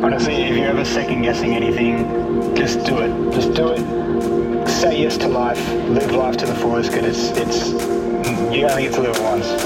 Honestly, if you're ever second guessing anything, just do it. Just do it. Say yes to life. Live life to the fullest, because it's you only get to live it once.